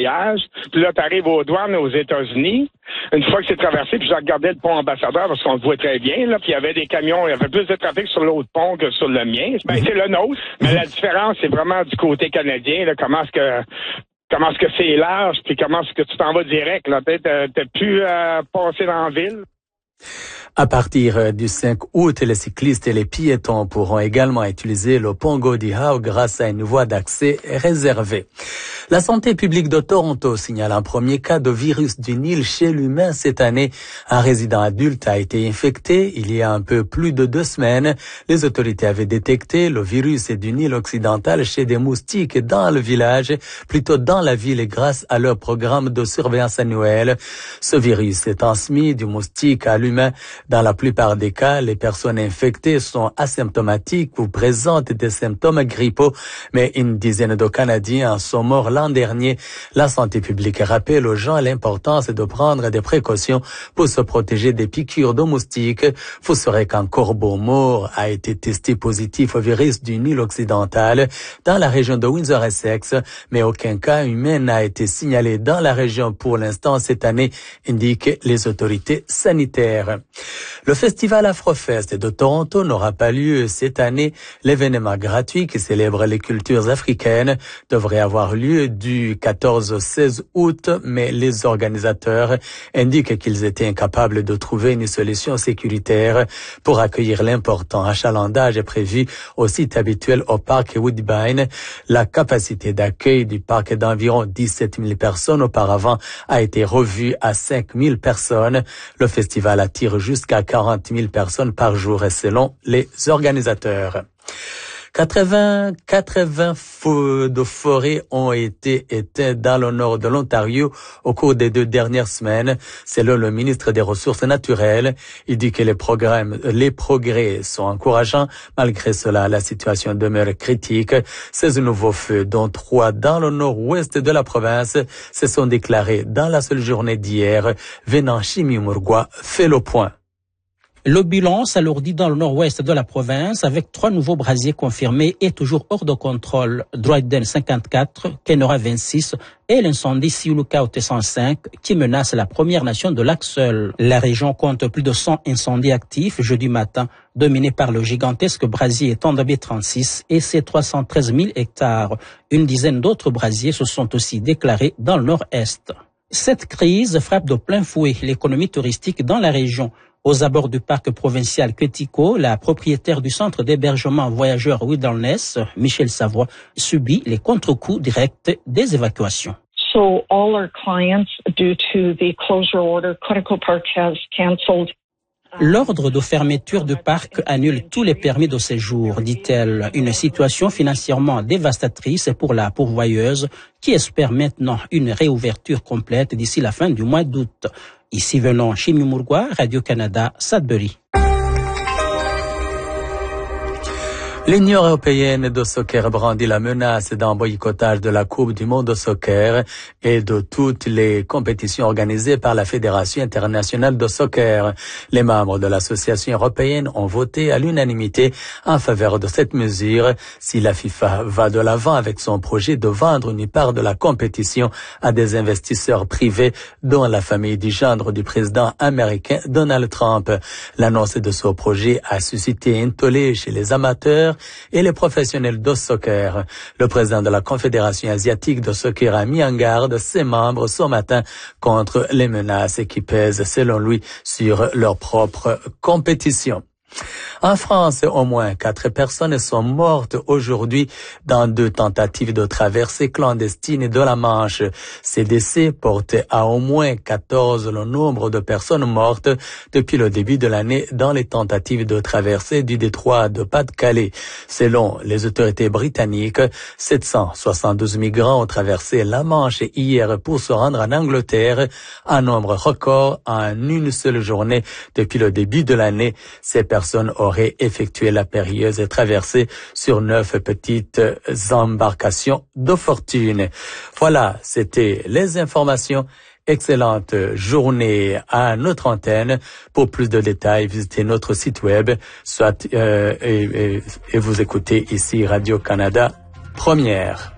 voyage. Puis là, tu arrives aux douanes aux États-Unis. Une fois que c'est traversé, puis je regardais le pont Ambassadeur parce qu'on le voit très bien, là, puis il y avait des camions, il y avait plus de trafic sur l'autre pont que sur le mien. Ben, c'est le nôtre, mais la différence, c'est vraiment du côté canadien, là, comment est-ce que c'est large, puis comment est-ce que tu t'en vas direct, là, t'as pu passer dans la ville. À partir du 5 août, les cyclistes et les piétons pourront également utiliser le pont Gordie Howe grâce à une voie d'accès réservée. La santé publique de Toronto signale un premier cas de virus du Nil chez l'humain cette année. Un résident adulte a été infecté il y a un peu plus de 2 semaines. Les autorités avaient détecté le virus du Nil occidental chez des moustiques dans le village, plutôt dans la ville grâce à leur programme de surveillance annuel. Ce virus est transmis du moustique à l'humain. Dans la plupart des cas, les personnes infectées sont asymptomatiques ou présentent des symptômes grippaux, mais une dizaine de Canadiens sont morts l'an dernier. La santé publique rappelle aux gens l'importance de prendre des précautions pour se protéger des piqûres de moustiques. Vous saurez qu'un corbeau mort a été testé positif au virus du Nil occidental dans la région de Windsor-Essex, mais aucun cas humain n'a été signalé dans la région pour l'instant cette année, indiquent les autorités sanitaires. Le festival Afrofest de Toronto n'aura pas lieu cette année. L'événement gratuit qui célèbre les cultures africaines devrait avoir lieu du 14 au 16 août, mais les organisateurs indiquent qu'ils étaient incapables de trouver une solution sécuritaire pour accueillir l'important achalandage prévu au site habituel au parc Woodbine. La capacité d'accueil du parc d'environ 17 000 personnes auparavant a été revue à 5 000 personnes. Le festival attire jusqu'à 40 000 personnes par jour, selon les organisateurs. 80 feux de forêt ont été éteints dans le nord de l'Ontario au cours des 2 dernières semaines, selon le ministre des Ressources naturelles. Il dit que les progrès sont encourageants. Malgré cela, la situation demeure critique. Ces nouveaux feux, dont 3 dans le nord-ouest de la province, se sont déclarés dans la seule journée d'hier. Venant Chimimurgua fait le point. Le bilan s'alourdit dans le nord-ouest de la province avec 3 nouveaux brasiers confirmés et toujours hors de contrôle. Dryden 54, Kenora 26 et l'incendie Siuluka 105 qui menace la Première Nation de Lac-Seul. La région compte plus de 100 incendies actifs jeudi matin, dominés par le gigantesque brasier Thunder Bay 36 et ses 313 000 hectares. Une dizaine d'autres brasiers se sont aussi déclarés dans le nord-est. Cette crise frappe de plein fouet l'économie touristique dans la région. Aux abords du parc provincial Quetico, la propriétaire du centre d'hébergement voyageurs Wilderness, Michel Savoie, subit les contre-coups directs des évacuations. So all our clients, due to the closure order, Quetico Park has cancelled. L'ordre de fermeture du parc annule tous les permis de séjour, dit-elle. Une situation financièrement dévastatrice pour la pourvoyeuse qui espère maintenant une réouverture complète d'ici la fin du mois d'août. Ici venant Chimimurgua, Radio-Canada, Sudbury. L'Union européenne de soccer brandit la menace d'un boycottage de la Coupe du monde de soccer et de toutes les compétitions organisées par la Fédération internationale de soccer. Les membres de l'association européenne ont voté à l'unanimité en faveur de cette mesure. Si la FIFA va de l'avant avec son projet de vendre une part de la compétition à des investisseurs privés, dont la famille du gendre du président américain Donald Trump. L'annonce de ce projet a suscité un tollé chez les amateurs et les professionnels de soccer. Le président de la Confédération asiatique de soccer a mis en garde ses membres ce matin contre les menaces qui pèsent, selon lui, sur leur propre compétition. En France, au moins 4 personnes sont mortes aujourd'hui dans 2 tentatives de traversée clandestine de la Manche. Ces décès portent à au moins 14 le nombre de personnes mortes depuis le début de l'année dans les tentatives de traversée du détroit de Pas-de-Calais. Selon les autorités britanniques, 772 migrants ont traversé la Manche hier pour se rendre en Angleterre, un nombre record en une seule journée depuis le début de l'année. Ces personnes auraient effectué la périlleuse traversée sur 9 petites embarcations de fortune. Voilà, c'était les informations. Excellente journée à notre antenne. Pour plus de détails, visitez notre site web, et vous écoutez ici Radio-Canada Première.